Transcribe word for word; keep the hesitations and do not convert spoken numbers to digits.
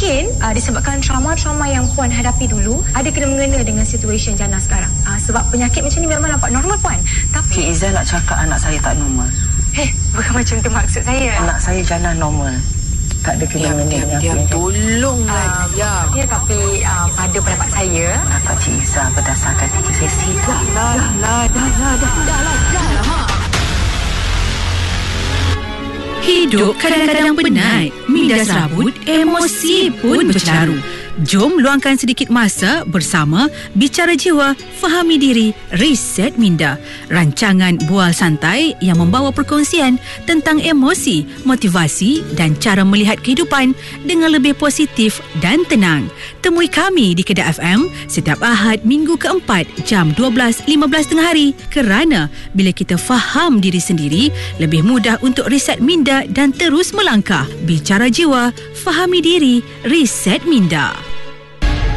mungkin uh, disebabkan trauma-trauma yang Puan hadapi dulu ada kena mengena dengan situasi Jana sekarang. Uh, sebab penyakit macam ni memang nampak normal Puan. Tapi Cik Izzah nak cakap anak saya tak normal. Eh, bukan macam tu maksud saya. Anak saya Jana normal. Tak ada kena mengena dengan Diam, tolonglah Uh, diam. ya, tapi uh, pada pendapat saya, Pendapat Cik Izzah berdasarkan sesi tu. Dah lah, dah lah, dah lah, dah lah, dah lah. Ha. Hidup kadang-kadang penat, minda serabut, emosi pun bercelaru. Jom luangkan sedikit masa bersama Bicara Jiwa, Fahami Diri, Reset Minda. Rancangan bual santai yang membawa perkongsian tentang emosi, motivasi dan cara melihat kehidupan dengan lebih positif dan tenang. Temui kami di Kedah F M setiap Ahad minggu keempat jam dua belas lima belas tengah hari, kerana bila kita faham diri sendiri, lebih mudah untuk reset minda dan terus melangkah. Bicara Jiwa, Fahami Diri, Reset Minda.